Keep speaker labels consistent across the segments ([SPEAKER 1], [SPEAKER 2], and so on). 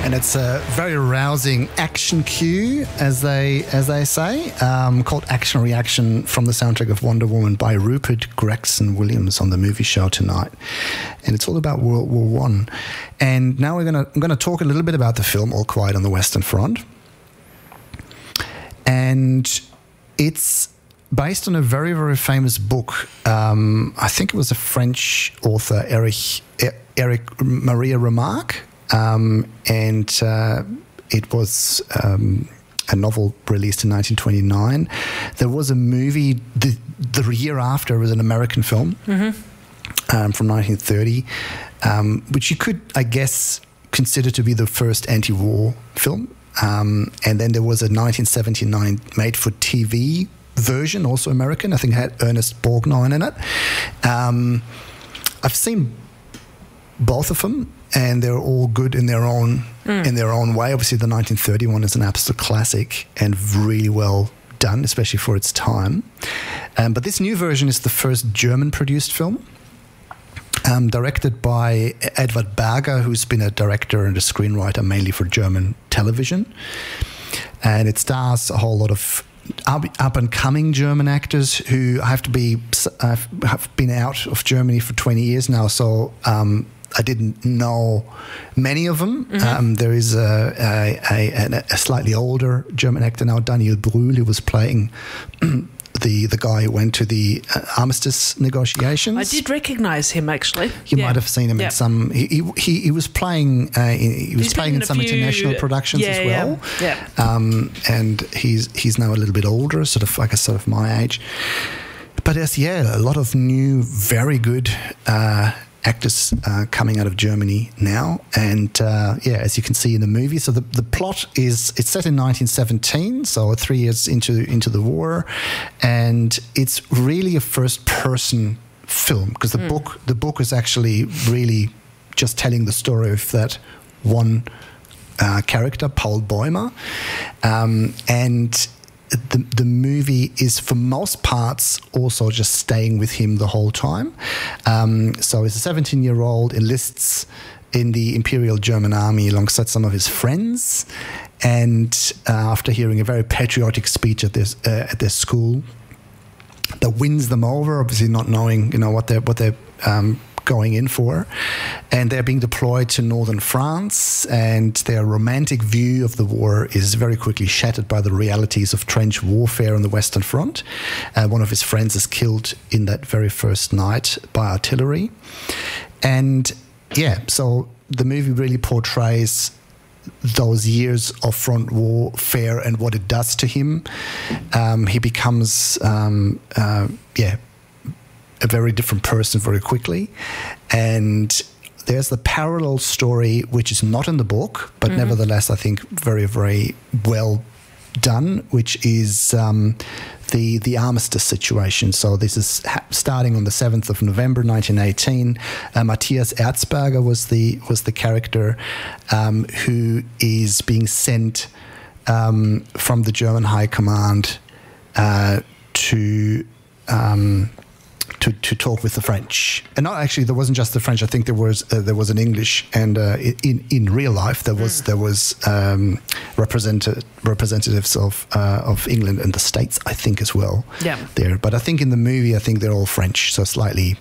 [SPEAKER 1] and it's a very rousing action cue, as they say, called Action Reaction from the soundtrack of Wonder Woman by Rupert Gregson-Williams on the movie show tonight. And it's all about World War One. And now I'm gonna talk a little bit about the film All Quiet on the Western Front. And it's based on a very, very famous book. I think it was a French author, Eric Maria Remarque. And it was a novel released in 1929. There was a movie the year after. It was an American film from 1930, which you could, I guess, consider to be the first anti-war film. And then there was a 1979 made-for-TV version, also American. I think it had Ernest Borgnine in it. I've seen both of them, and they're all good in their own way. Obviously, the 1931 is an absolute classic and really well done, especially for its time. But this new version is the first German-produced film, directed by Edward Berger, who's been a director and a screenwriter mainly for German television. And it stars a whole lot of up-and-coming German actors who have been out of Germany for 20 years now, so I didn't know many of them. There is a slightly older German actor now, Daniel Brühl, who was playing the guy who went to the armistice negotiations.
[SPEAKER 2] I did recognise him, actually.
[SPEAKER 1] You might have seen him in some. He was playing. He's playing in some international productions as well. And he's now a little bit older, sort of my age. But a lot of new, very good actors coming out of Germany now, and as you can see in the movie, so the plot is, it's set in 1917, so 3 years into the war, and it's really a first-person film, because the book is actually really just telling the story of that one character, Paul Bäumer, and the movie is, for most parts, also just staying with him the whole time. So he's a 17-year-old, enlists in the Imperial German Army alongside some of his friends, and after hearing a very patriotic speech at their school, that wins them over, obviously not knowing what they're going in for, and they're being deployed to northern France, and their romantic view of the war is very quickly shattered by the realities of trench warfare on the Western Front. One of his friends is killed in that very first night by artillery, and so the movie really portrays those years of front warfare and what it does to him. He becomes a very different person very quickly, and there's the parallel story which is not in the book, but nevertheless I think very, very well done, which is the armistice situation. So this is starting on the 7th of November 1918. Matthias Erzberger was the character who is being sent from the German High Command to talk with the French, and not actually. There wasn't just the French. I think there was an English, and in real life there was representatives of England and the States, I think, as well. There, but I think in the movie, I think they're all French, so slightly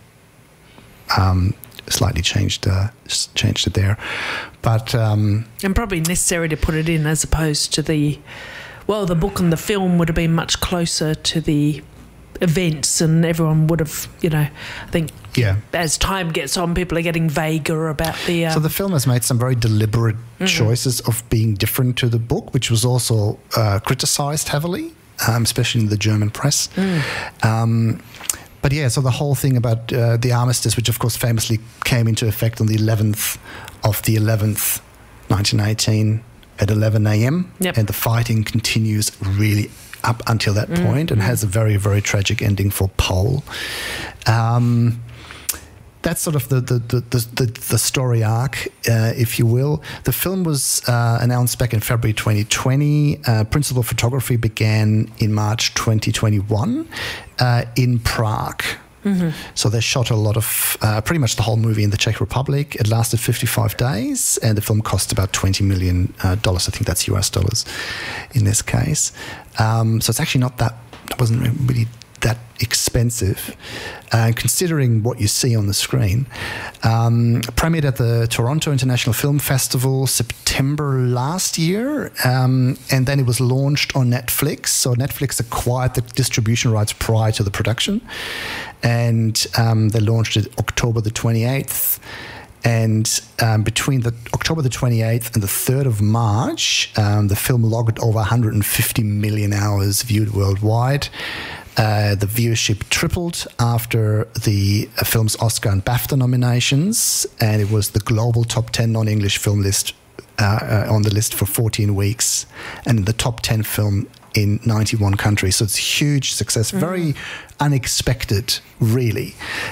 [SPEAKER 1] changed it there, but and
[SPEAKER 2] probably necessary to put it in as opposed to the book and the film would have been much closer to the events, and everyone would have, I think, as time gets on, people are getting vaguer about the...
[SPEAKER 1] So the film has made some very deliberate choices of being different to the book, which was also criticised heavily, especially in the German press. But so the whole thing about the armistice, which of course famously came into effect on the 11th of the 11th, 1918 at 11 a.m. And the fighting continues really up until that point, and has a very, very tragic ending for Paul. That's sort of the story arc, if you will. The film was announced back in February 2020. Principal photography began in March 2021 in Prague. Mm-hmm. So they shot a lot of, pretty much the whole movie in the Czech Republic. It lasted 55 days, and the film cost about $20 million. I think that's US dollars in this case. So it's actually not that, it wasn't really that expensive, considering what you see on the screen. Premiered at the Toronto International Film Festival September last year, and then it was launched on Netflix. So Netflix acquired the distribution rights prior to the production, and they launched it October the 28th. And between the October the 28th and the 3rd of March, the film logged over 150 million hours viewed worldwide. The viewership tripled after the film's Oscar and BAFTA nominations, and it was the global top 10 non-English film list on the list for 14 weeks, and the top 10 film in 91 countries. So it's a huge success, very unexpected, really,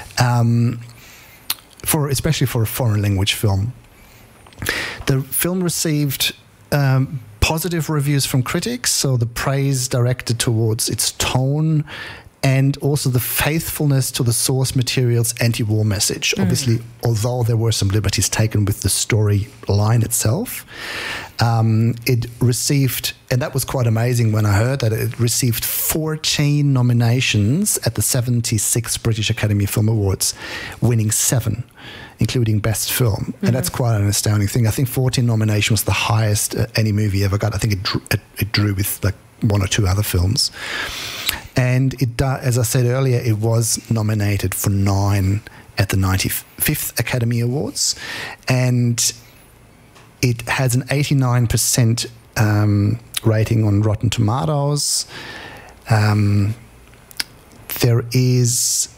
[SPEAKER 1] especially for a foreign language film. The film received positive reviews from critics, so the praise directed towards its tone and also the faithfulness to the source material's anti-war message. Obviously, although there were some liberties taken with the storyline itself, it received, and that was quite amazing when I heard that, it received 14 nominations at the 76th British Academy of Film Awards, winning 7. Including Best Film. And that's quite an astounding thing. I think 14 nomination was the highest any movie ever got. I think it drew with like 1 or 2 other films. And it, as I said earlier, it was nominated for 9 at the 95th Academy Awards. And it has an 89% rating on Rotten Tomatoes. There is...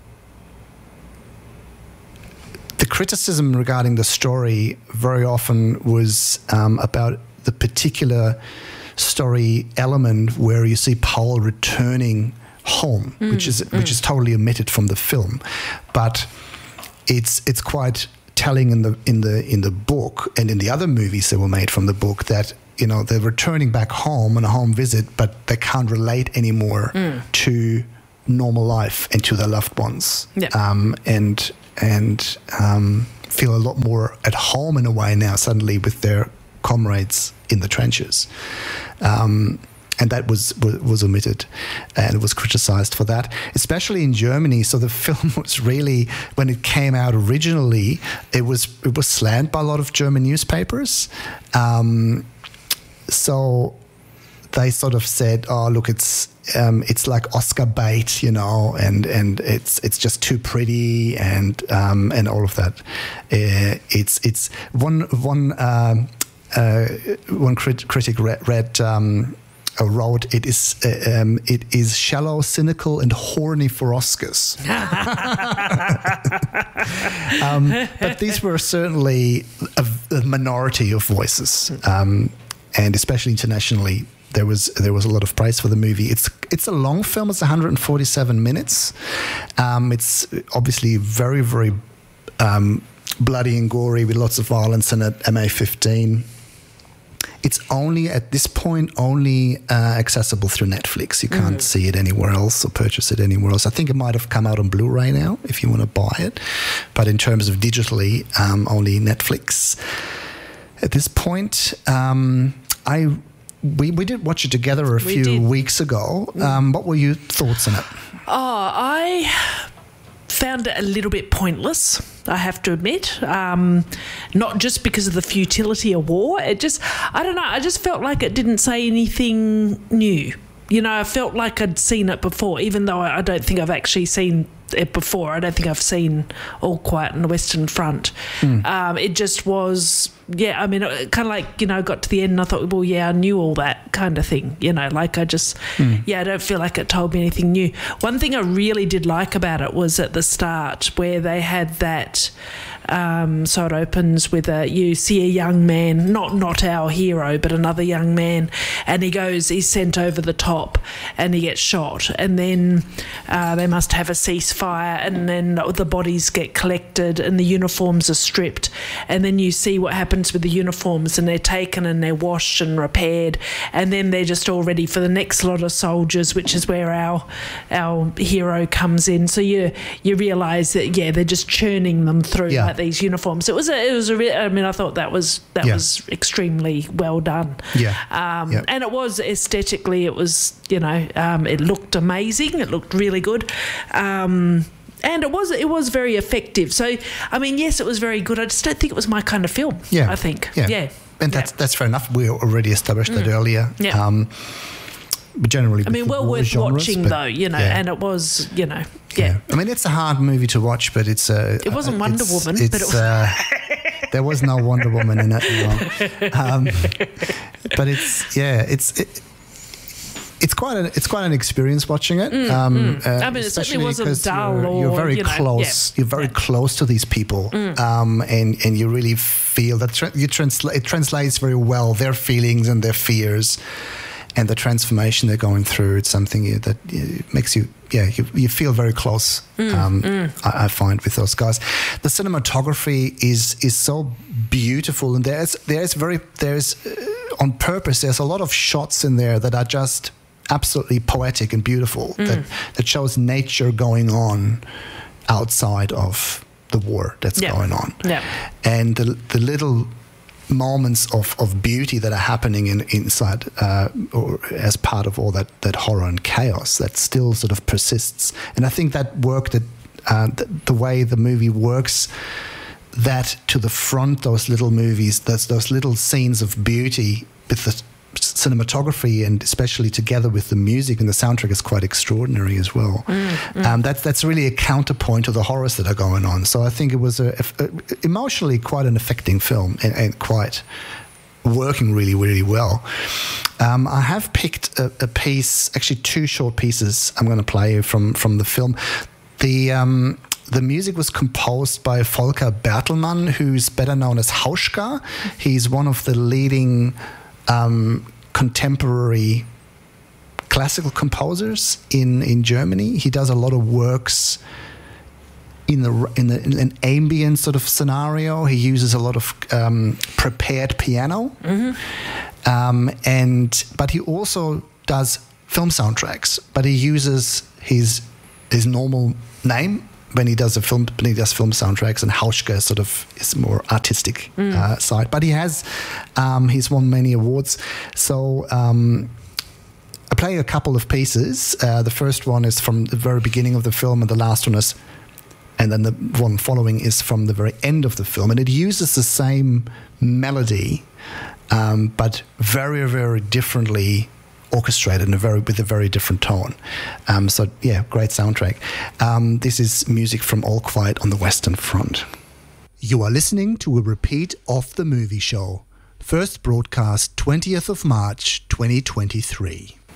[SPEAKER 1] The criticism regarding the story very often was about the particular story element where you see Paul returning home, which is totally omitted from the film, but it's quite telling in the book and in the other movies that were made from the book that, you know, they're returning back home on a home visit, but they can't relate anymore to normal life and to their loved ones, and feel a lot more at home in a way now suddenly with their comrades in the trenches. And that was omitted, and it was criticized for that, especially in Germany. So the film was really, when it came out originally, it was slammed by a lot of German newspapers. So they sort of said, "Oh, look, it's like Oscar bait, you know, and it's just too pretty, and all of that." It's one critic wrote, "It is shallow, cynical, and horny for Oscars." But these were certainly a minority of voices, and especially internationally. There was a lot of praise for the movie. It's a long film. It's 147 minutes. It's obviously very, very bloody and gory with lots of violence in it. MA-15. It's only at this point accessible through Netflix. You can't see it anywhere else or purchase it anywhere else. I think it might have come out on Blu-ray now if you want to buy it, but in terms of digitally, only Netflix at this point. We did watch it together a few weeks ago. What were your thoughts on it?
[SPEAKER 2] I found it a little bit pointless, I have to admit. Not just because of the futility of war. I don't know, I just felt like it didn't say anything new. You know, I felt like I'd seen it before, even though I don't think I've actually seen it before. I don't think I've seen All Quiet on the Western Front. It just was, I mean, kind of like, you know, got to the end and I thought, well, I knew all that kind of thing, you know, like I just, I don't feel like it told me anything new. One thing I really did like about it was at the start where they had that So it opens with you see a young man, not our hero, but another young man, and he's sent over the top and he gets shot, and then they must have a ceasefire, and then the bodies get collected and the uniforms are stripped, and then you see what happens with the uniforms, and they're taken and they're washed and repaired, and then they're just all ready for the next lot of soldiers, which is where our hero comes in. So you realise that they're just churning them through like these uniforms. I thought that was extremely well done. And it was aesthetically, it was it looked amazing. It looked really good. And it was very effective. So, I mean, yes, it was very good. I just don't think it was my kind of film, I think. Yeah.
[SPEAKER 1] And that's fair enough. We already established that earlier.
[SPEAKER 2] Yeah.
[SPEAKER 1] But generally,
[SPEAKER 2] well worth genres, watching, though, and it was,
[SPEAKER 1] I mean, it's a hard movie to watch, but it's
[SPEAKER 2] it wasn't Wonder Woman, but it was...
[SPEAKER 1] there was no Wonder Woman in it. But it's quite an experience watching it.
[SPEAKER 2] I mean, it certainly wasn't dull.
[SPEAKER 1] You're very close. You're very close to these people, and you really feel that it translates very well their feelings and their fears, and the transformation they're going through. It's something that makes you. You feel very close. I find with those guys, the cinematography is so beautiful, and there's on purpose. There's a lot of shots in there that are just absolutely poetic and beautiful. That shows nature going on outside of the war that's going on, and the little moments of beauty that are happening inside or as part of all that horror and chaos that still sort of persists. And I think that work, the way the movie works, that to the front, those little movies, those little scenes of beauty with the cinematography, and especially together with the music and the soundtrack, is quite extraordinary as well. That's really a counterpoint to the horrors that are going on. So I think it was emotionally quite an affecting film, and quite working really, really well. I have picked a piece, actually two short pieces I'm going to play from the film. The music was composed by Volker Bertelmann, who's better known as Hauschka. He's one of the leading contemporary classical composers in Germany. He does a lot of works in an ambient sort of scenario. He uses a lot of prepared piano, but he also does film soundtracks. But he uses his normal name when he does film soundtracks, and Hauschka sort of is more artistic side. But he's won many awards. So I play a couple of pieces. The first one is from the very beginning of the film, and the last one is, and then the one following is from the very end of the film. And it uses the same melody, but very, very differently orchestrated with a very different tone. Great soundtrack. This is music from All Quiet on the Western Front. You are listening to a repeat of The Movie Show, first broadcast 20th of March 2023.